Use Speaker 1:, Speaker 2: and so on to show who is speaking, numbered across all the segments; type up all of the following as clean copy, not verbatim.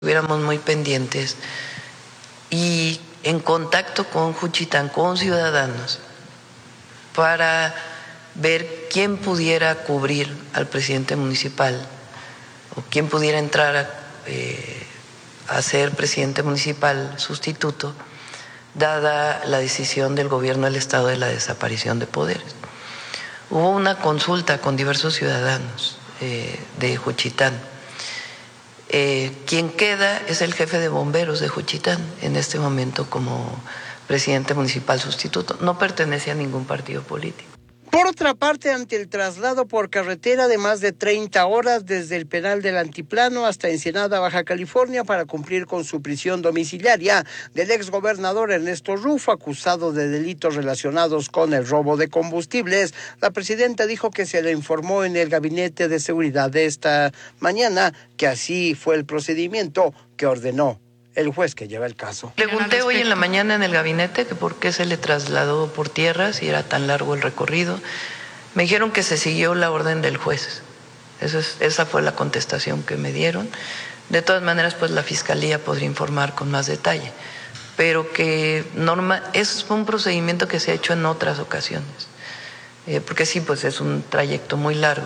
Speaker 1: estuviéramos muy pendientes y en contacto con Juchitán, con ciudadanos, para ver quién pudiera cubrir al presidente municipal o quién pudiera entrar a ser presidente municipal sustituto, dada la decisión del gobierno del estado de la desaparición de poderes. Hubo una consulta con diversos ciudadanos de Juchitán. Quien queda es el jefe de bomberos de Juchitán en este momento como presidente municipal sustituto. No pertenece a ningún partido político.
Speaker 2: Por otra parte, ante el traslado por carretera de más de 30 horas desde el penal del Altiplano hasta Ensenada, Baja California, para cumplir con su prisión domiciliaria del exgobernador Ernesto Rufo, acusado de delitos relacionados con el robo de combustibles, la presidenta dijo que se le informó en el gabinete de seguridad de esta mañana que así fue el procedimiento que ordenó el juez que lleva el caso.
Speaker 1: Pregunté hoy en la mañana en el gabinete que por qué se le trasladó por tierra si era tan largo el recorrido. Me dijeron que se siguió la orden del juez. Esa fue la contestación que me dieron. De todas maneras, pues la fiscalía podría informar con más detalle, pero que es un procedimiento que se ha hecho en otras ocasiones, porque sí, pues es un trayecto muy largo.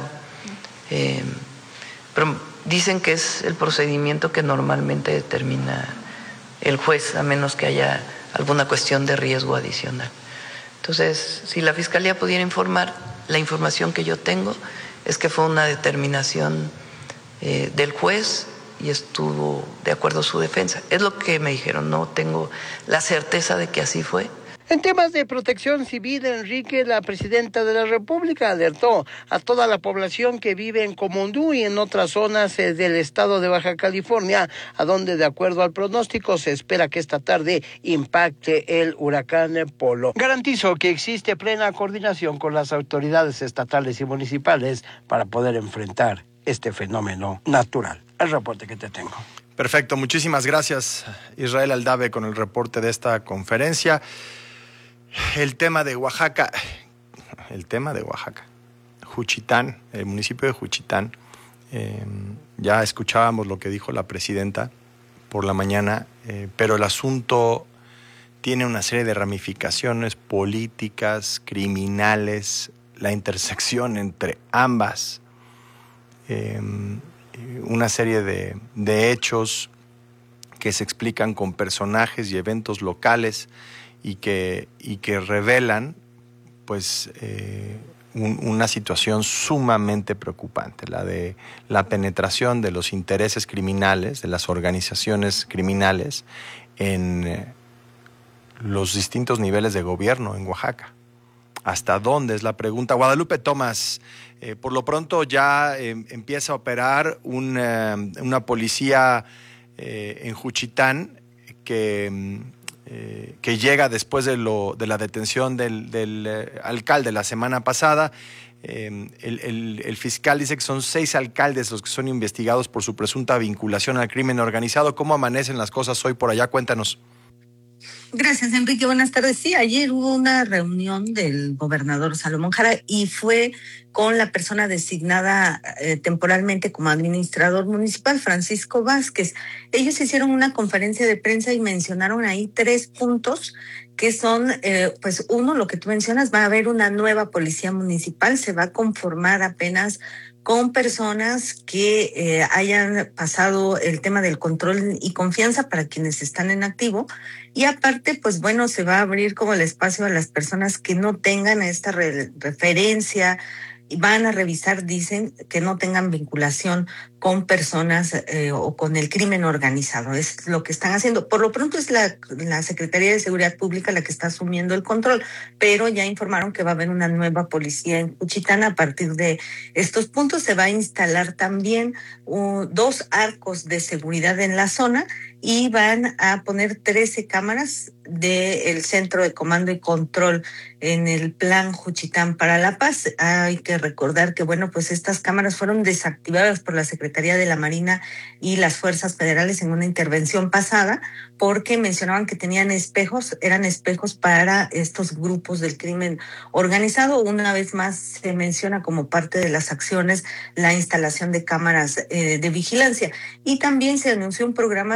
Speaker 1: Pero dicen que es el procedimiento que normalmente determina el juez, a menos que haya alguna cuestión de riesgo adicional. Entonces, si la Fiscalía pudiera informar, la información que yo tengo es que fue una determinación del juez y estuvo de acuerdo su defensa. Es lo que me dijeron, no tengo la certeza de que así fue.
Speaker 2: En temas de protección civil, Enrique, la presidenta de la República alertó a toda la población que vive en Comondú y en otras zonas del estado de Baja California, a donde, de acuerdo al pronóstico, se espera que esta tarde impacte el huracán Polo. Garantizo que existe plena coordinación con las autoridades estatales y municipales para poder enfrentar este fenómeno natural. El reporte que te tengo.
Speaker 3: Perfecto, muchísimas gracias, Israel Aldave, con el reporte de esta conferencia. El tema de Oaxaca, Juchitán, el municipio de Juchitán, ya escuchábamos lo que dijo la presidenta por la mañana, pero el asunto tiene una serie de ramificaciones políticas, criminales, la intersección entre ambas, una serie de hechos que se explican con personajes y eventos locales y que revelan pues una situación sumamente preocupante, la de la penetración de los intereses criminales, de las organizaciones criminales en los distintos niveles de gobierno en Oaxaca. ¿Hasta dónde es la pregunta? Guadalupe Tomás, por lo pronto ya empieza a operar una policía en Juchitán que llega después de la detención del alcalde la semana pasada. El fiscal dice que son 6 alcaldes los que son investigados por su presunta vinculación al crimen organizado. ¿Cómo amanecen las cosas hoy por allá? Cuéntanos.
Speaker 4: Gracias, Enrique. Buenas tardes. Sí, ayer hubo una reunión del gobernador Salomón Jara y fue con la persona designada temporalmente como administrador municipal, Francisco Vázquez. Ellos hicieron una conferencia de prensa y mencionaron ahí 3 puntos que son, pues uno, lo que tú mencionas, va a haber una nueva policía municipal, se va a conformar apenas con personas que hayan pasado el tema del control y confianza para quienes están en activo. Y aparte, pues bueno, se va a abrir como el espacio a las personas que no tengan esta referencia y van a revisar, dicen, que no tengan vinculación con personas o con el crimen organizado. Es lo que están haciendo. Por lo pronto es la Secretaría de Seguridad Pública la que está asumiendo el control, pero ya informaron que va a haber una nueva policía en Juchitán. A partir de estos puntos se va a instalar también 2 arcos de seguridad en la zona y van a poner 13 cámaras del Centro de Comando y Control en el Plan Juchitán para la Paz. Hay que recordar que, bueno, pues estas cámaras fueron desactivadas por la Secretaría Secretaría de la Marina y las Fuerzas Federales en una intervención pasada, porque mencionaban que tenían espejos, eran espejos para estos grupos del crimen organizado. Una vez más se menciona como parte de las acciones la instalación de cámaras de vigilancia, y también se anunció un programa